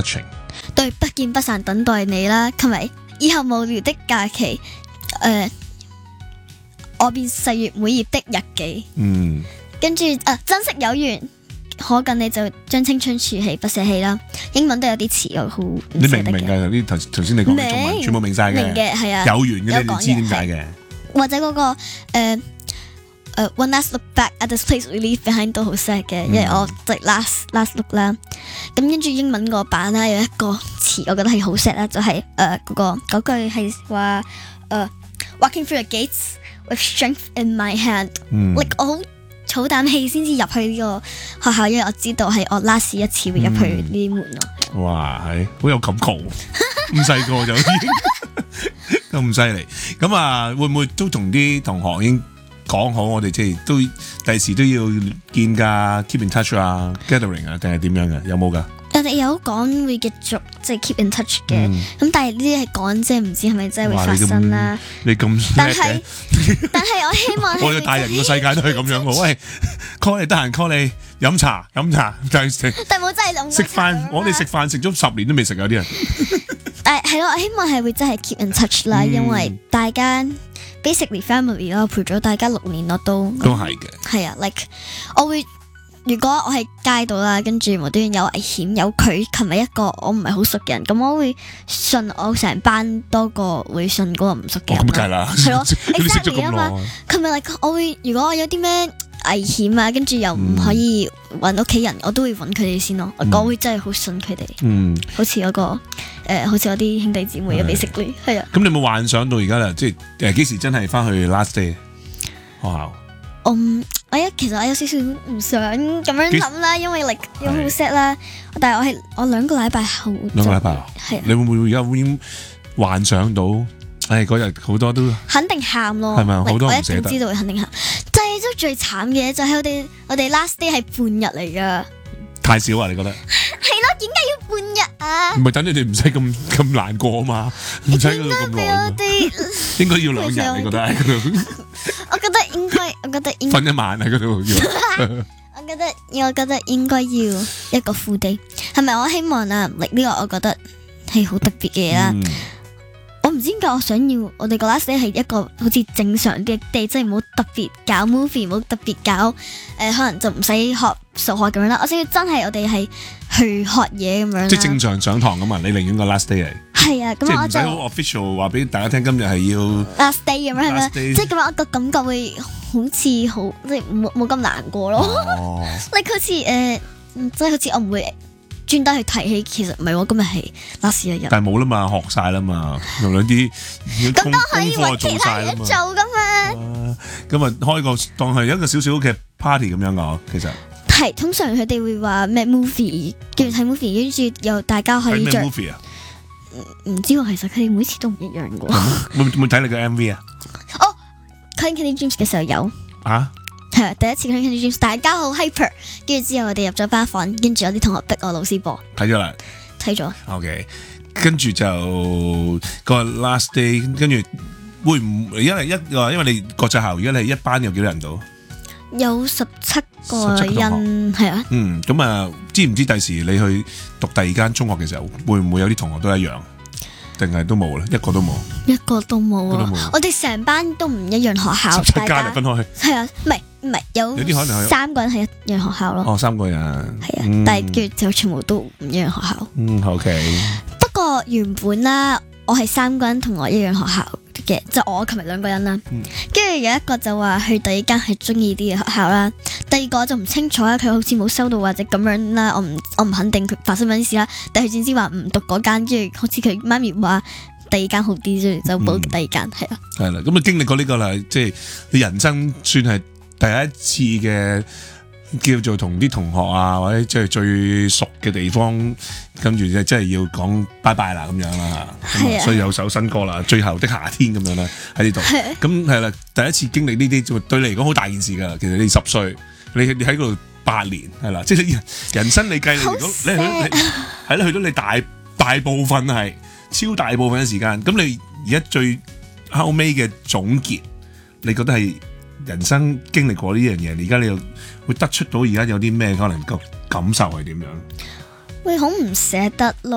touching。 對不見不散等待你啦，同埋以後無聊的假期，我變細閱每頁的日記。跟住珍惜有緣，可近你就將青春儲起不捨棄啦。英文都有啲詞又好唔捨得嘅。 你明唔明㗎？頭先你講嘅中文全部明晒嘅。 明嘅係啊， 有緣嘅你知點解嘅。 或者嗰個One last look back at this place we leave behind 都好 sad 嘅，因為我即係 last look 啦。咁跟住英文個版啦，有一個詞我覺得係好 sad 啦，就係嗰句係話walking through the gates with strength in my hand。我好儲啖氣先至入去呢個學校，因為我知道係我 last 一次會入去呢啲門咯。 哇，係好有感覺，咁細個就已經咁犀利。咁啊，會唔會都同啲同學已經講好，我哋即係都第時都要見㗎 ，keep in touch 啊 ，gathering 啊，定係點樣嘅？有冇㗎？ 我哋有講會繼續即係 keep in touch 嘅，咁但係呢啲係講即係唔知係咪真係會發生啦。 你咁叻嘅， 但係我希望我哋大人個世界都係咁樣喎。喂 ，call 你得閒 call 你飲茶，但係冇真係飲食飯，我哋食飯食咗10年都未食有啲人。 但係咯，我希望係會真係 keep in touch 啦，因為大家 basically family 咯，陪咗大家6年咯都係嘅。 係啊 ，like 我會。如果我喺街度啦，跟住無端端有危險，有佢琴日一個我唔係好熟嘅人，咁我會信我成班多過會信嗰個唔熟嘅人。 咁梗係啦， 係咯 ，exactly 啊嘛。 琴日我會如果我有啲咩危險啊，跟住又唔可以揾屋企人，我都會揾佢哋先咯。我會真係好信佢哋。好似嗰個好似我啲兄弟姊妹啊，basically係啊。 咁你有冇幻想到而家啦？即係幾時真係翻去 last day 學校？ 其實我有少少唔想咁樣諗啦，因為好 sad 啦。但係我2個禮拜後。2個禮拜係。你會唔會而家會幻想到？嗰日好多都肯定喊咯。 係咪好多唔捨得？ 我一定知道會肯定喊。但係都最慘嘅就係我哋 last day 係半日嚟㗎。 太少啊！你覺得？ 係咯，點解要半日啊？ 唔係等你哋唔使咁難過啊嘛，唔使嗰度咁耐。應該要2日，你覺得喺嗰度？我覺得應該瞓 1晚喺嗰度要。 我覺得應該要一個 full day。係咪？我希望啊，呢個我覺得係好特別嘅嘢啦。我唔知點解我想要我哋個 last day 係一個好似正常嘅 day，即係冇特別搞 movie，冇特別搞可能就唔使學數學咁樣啦。我想要真係我哋係去學嘢咁樣。 即係正常上堂咁嘛？你寧願個 last day 嚟？ 係啊，咁我就唔使好 official 話俾大家聽，今日係要 last day 咁樣係咪？即係咁樣我個感覺會好似即係冇咁難過咯。like 好似即係好似我唔會專登去提起，其實唔係喎，今日係 last 一日。 但係冇啦嘛，學晒啦嘛，用兩啲咁都可以揾其他嘢做噶嘛。 咁啊，開個當係一個少少嘅 party 咁樣噶，其實係通常佢哋會話咩 movie， 叫睇 movie， 跟住又大家可以着。 咩 movie 啊？ 唔知喎，其實佢哋每次都唔一樣噶。 會睇你嘅 MV 啊？ 哦 ，Candy Dreams 嘅時候有啊。係第一次睇 Candy Dreams， 大家好 hyper， 跟住之後我哋入咗班房，跟住有啲同學逼我老師播。睇咗啦，睇咗。OK， 跟住就個 last day， 跟住會唔而家係因為你國際校，而家你一班有幾多人到？有17個人，係啊。咁啊，知唔知第時你去讀第2間中學嘅時候，會唔會有啲同學都一樣？定係都冇咧，一個都冇。一個都冇啊！我哋成班都唔一樣學校，17間就分開。係啊，唔係有啲可能係3個人係一樣學校咯。哦，3個人。係啊，但係跟住就全部都唔一樣學校。OK。不過原本啦，我係3個人同我一樣學校嘅，就我琴日2個人啦。跟住有一個就話去第2間係中意啲嘅學校啦，第2個就唔清楚啦，佢好似冇收到或者咁樣啦，我唔肯定佢發生咩事啦。但係佢總之話唔讀嗰間，跟住好似佢媽咪話第2間好啲，所以就報第2間。係啊。係啦，咁啊經歷過呢個啦，即係你人生算係第一次嘅。叫做同啲同學啊，或者即係最熟嘅地方，跟住即係要講拜拜啦咁樣啦，所以有首新歌啦，最後的夏天咁樣啦喺呢度。咁係啦，第一次經歷呢啲，就對你嚟講好大件事噶。其實你10歲，你喺嗰度8年，係啦，即係你人生你計，你如果你係啦，去到你大部分係超大部分嘅時間，咁你而家最後尾嘅總結，你覺得係？人生經歷過呢樣嘢，而家你又會得出到而家有啲咩可能個感受係點樣？會好唔捨得咯。